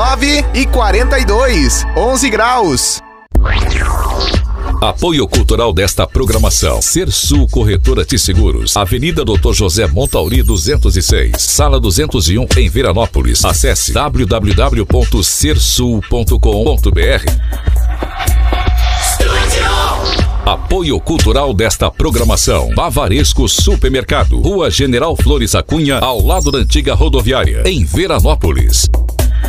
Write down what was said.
9h42, 11 graus. Apoio cultural desta programação: Sersul Corretora de Seguros, Avenida Dr. José Montauri 206, Sala 201, em Veranópolis. Acesse www.sersul.com.br. Apoio cultural desta programação: Bavaresco Supermercado, Rua General Flores Acunha, ao lado da antiga rodoviária, em Veranópolis.